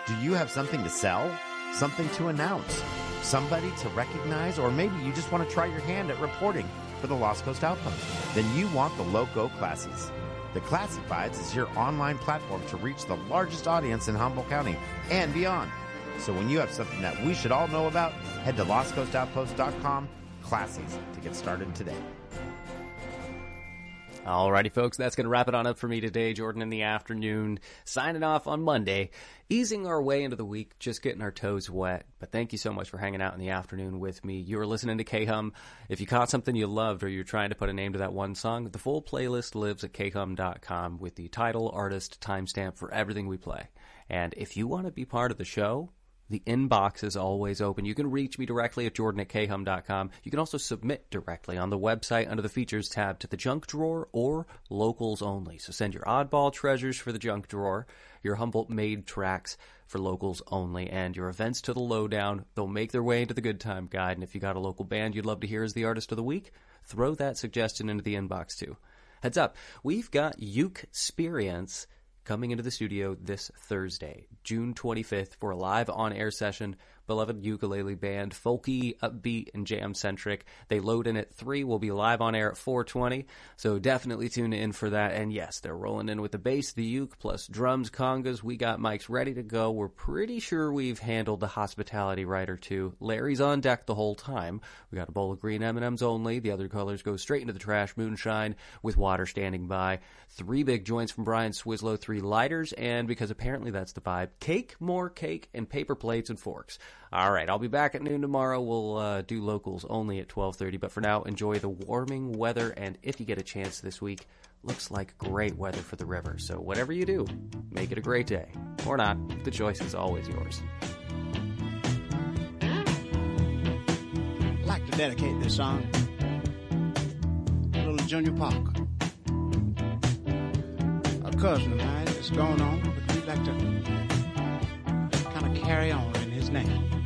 Do you have something to sell? Something to announce? Somebody to recognize? Or maybe you just want to try your hand at reporting for the Lost Coast Outpost? Then you want the Loco Classies. The Classifieds is your online platform to reach the largest audience in Humboldt County and beyond. So when you have something that we should all know about, head to lostcoastoutpost.com, Classies, to get started today. Alrighty, folks, that's going to wrap it on up for me today. Jordan in the afternoon, signing off on Monday, easing our way into the week, just getting our toes wet. But thank you so much for hanging out in the afternoon with me. You were listening to K-Hum. If you caught something you loved or you're trying to put a name to that one song, the full playlist lives at khum.com with the title, artist, timestamp for everything we play. And if you want to be part of the show, the inbox is always open. You can reach me directly at jordan@khum.com. You can also submit directly on the website under the features tab to the junk drawer or locals only. So send your oddball treasures for the junk drawer, your Humboldt-made tracks for locals only, and your events to the lowdown. They'll make their way into the good time guide. And if you got a local band you'd love to hear as the artist of the week, throw that suggestion into the inbox too. Heads up, we've got Uke-Sperience coming into the studio this Thursday, June 25th, for a live on-air session. Beloved ukulele band, folky, upbeat, and jam-centric. They load in at 3. We'll be live on air at 4:20, so definitely tune in for that. And yes, they're rolling in with the bass, the uke, plus drums, congas. We got mics ready to go. We're pretty sure we've handled the hospitality right or two. Larry's on deck the whole time. We got a bowl of green M&Ms only. The other colors go straight into the trash, moonshine, with water standing by. 3 big joints from Brian Swislow, 3 lighters, and because apparently that's the vibe, cake, more cake, and paper plates and forks. All right, I'll be back at noon tomorrow. We'll do locals only at 12:30. But for now, enjoy the warming weather. And if you get a chance this week, looks like great weather for the river. So whatever you do, make it a great day. Or not. The choice is always yours. I'd like to dedicate this song to little Junior Parker, a cousin of mine that's gone on, but we'd like to kind of carry on in his name.